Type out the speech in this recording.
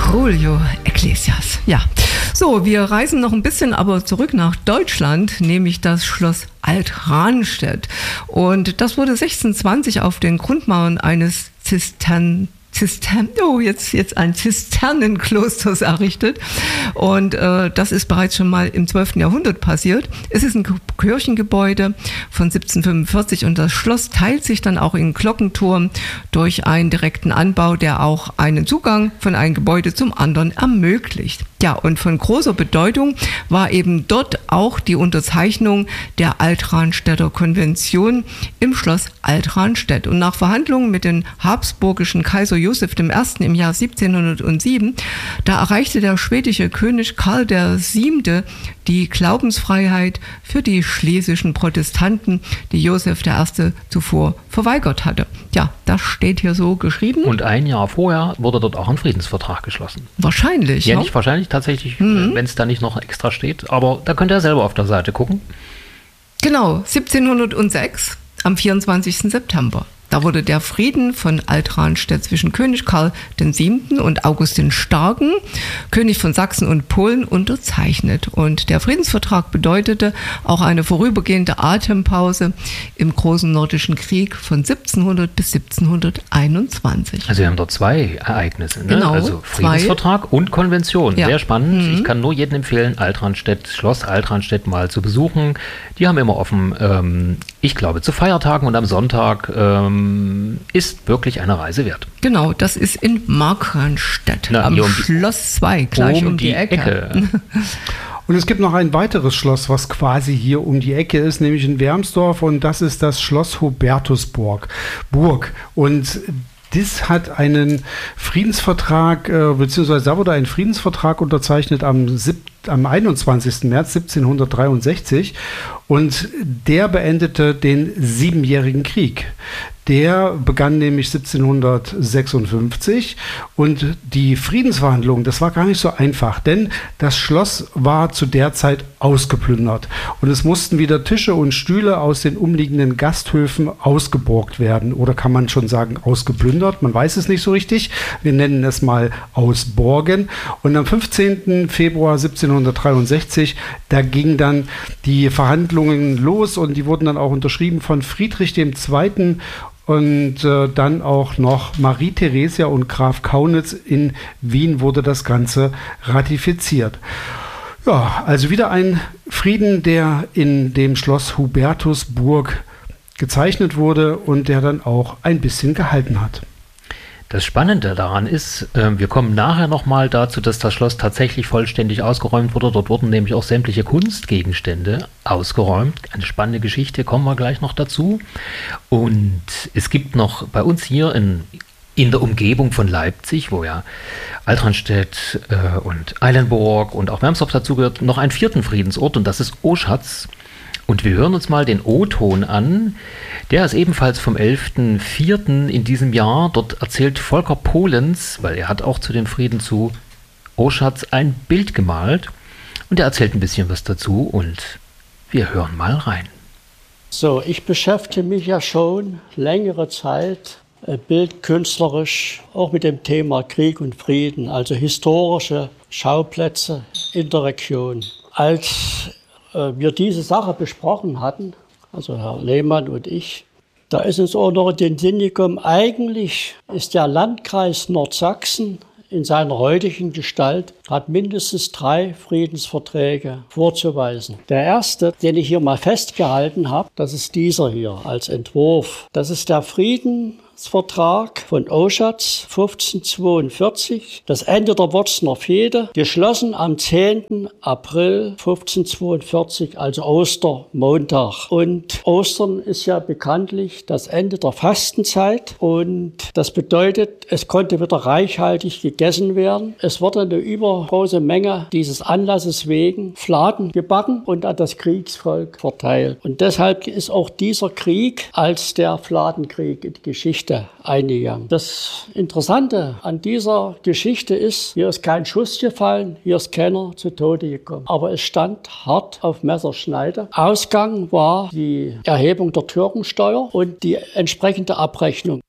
Julio Iglesias, ja. So, wir reisen noch ein bisschen aber zurück nach Deutschland, nämlich das Schloss Alt-Ranstedt. Und das wurde 1620 auf den Grundmauern eines Zisternenklosters errichtet. Und das ist bereits schon mal im 12. Jahrhundert passiert. Es ist ein Kirchengebäude von 1745 und das Schloss teilt sich dann auch in Glockenturm durch einen direkten Anbau, der auch einen Zugang von einem Gebäude zum anderen ermöglicht. Ja, und von großer Bedeutung war eben dort auch die Unterzeichnung der Alt-Ranstädter Konvention im Schloss Alt-Ranstedt. Und nach Verhandlungen mit dem habsburgischen Kaiser Joseph I. im Jahr 1707, da erreichte der schwedische König Karl VII. Die Glaubensfreiheit für die schlesischen Protestanten, die Joseph I. zuvor verweigert hatte. Ja, das steht hier so geschrieben. Und ein Jahr vorher wurde dort auch ein Friedensvertrag geschlossen. Wahrscheinlich. Ja, nicht wahrscheinlich, tatsächlich, wenn es da nicht noch extra steht. Aber da könnt ihr selber auf der Seite gucken. Genau, 1706 am 24. September. Da wurde der Frieden von Alt-Ranstedt zwischen König Karl VII. Und August den Starken, König von Sachsen und Polen, unterzeichnet. Und der Friedensvertrag bedeutete auch eine vorübergehende Atempause im Großen Nordischen Krieg von 1700 bis 1721. Also wir haben dort zwei Ereignisse, ne? Genau, Also Friedensvertrag und Konvention. Ja. Sehr spannend. Ich kann nur jedem empfehlen, Schloss Alt-Ranstedt mal zu besuchen. Die haben immer offen, ich glaube, zu Feiertagen und am Sonntag ist wirklich eine Reise wert. Genau, das ist in Markranstädt am Schloss 2, gleich um die Ecke. Und es gibt noch ein weiteres Schloss, was quasi hier um die Ecke ist, nämlich in Wermsdorf, und das ist das Schloss Hubertusburg. Und das hat einen Friedensvertrag, beziehungsweise da wurde ein Friedensvertrag unterzeichnet am 21. März 1763 und der beendete den Siebenjährigen Krieg. Der begann nämlich 1756 und die Friedensverhandlungen, das war gar nicht so einfach, denn das Schloss war zu der Zeit ausgeplündert und es mussten wieder Tische und Stühle aus den umliegenden Gasthöfen ausgeborgt werden, oder kann man schon sagen ausgeplündert, man weiß es nicht so richtig, wir nennen es mal ausborgen. Und am 15. Februar 1763, da gingen dann die Verhandlungen los und die wurden dann auch unterschrieben von Friedrich II. Und dann auch noch Marie Theresia und Graf Kaunitz in Wien wurde das Ganze ratifiziert. Ja, also wieder ein Frieden, der in dem Schloss Hubertusburg gezeichnet wurde und der dann auch ein bisschen gehalten hat. Das Spannende daran ist, wir kommen nachher nochmal dazu, dass das Schloss tatsächlich vollständig ausgeräumt wurde. Dort wurden nämlich auch sämtliche Kunstgegenstände ausgeräumt. Eine spannende Geschichte, kommen wir gleich noch dazu. Und es gibt noch bei uns hier in der Umgebung von Leipzig, wo ja Alt-Ranstedt und Eilenburg und auch Wermsdorf dazugehört, noch einen vierten Friedensort, und das ist Oschatz. Und wir hören uns mal den O-Ton an. Der ist ebenfalls vom 11.04. in diesem Jahr. Dort erzählt Volker Pohlens, weil er hat auch zu dem Frieden zu Oschatz ein Bild gemalt. Und er erzählt ein bisschen was dazu und wir hören mal rein. So, ich beschäftige mich ja schon längere Zeit bildkünstlerisch auch mit dem Thema Krieg und Frieden, also historische Schauplätze in der Region. Als wir diese Sache besprochen hatten, also Herr Lehmann und ich, da ist uns auch noch in den Sinn gekommen, eigentlich ist der Landkreis Nordsachsen in seiner heutigen Gestalt, hat mindestens 3 Friedensverträge vorzuweisen. Der erste, den ich hier mal festgehalten habe, das ist dieser hier als Entwurf. Das ist der Friedensvertrag von Oschatz 1542, das Ende der Würzner Fehde, geschlossen am 10. April 1542, also Ostermontag. Und Ostern ist ja bekanntlich das Ende der Fastenzeit und das bedeutet, es konnte wieder reichhaltig gegessen werden. Es wurde eine übergroße Menge dieses Anlasses wegen Fladen gebacken und an das Kriegsvolk verteilt. Und deshalb ist auch dieser Krieg als der Fladenkrieg in die Geschichte eingegangen. Das Interessante an dieser Geschichte ist, hier ist kein Schuss gefallen, hier ist keiner zu Tode gekommen. Aber es stand hart auf Messerschneide. Ausgang war die Erhebung der Türkensteuer und die entsprechende Abrechnung.